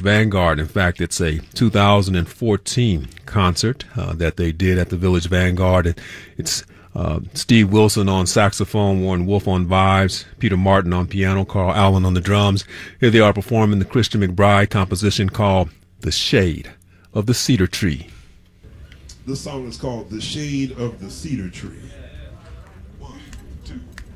Vanguard. In fact, it's a 2014 concert that they did at the Village Vanguard. And it's Steve Wilson on saxophone, Warren Wolf on vibes, Peter Martin on piano, Carl Allen on the drums. Here they are performing the Christian McBride composition called The Shade of the Cedar Tree. This song is called The Shade of the Cedar Tree.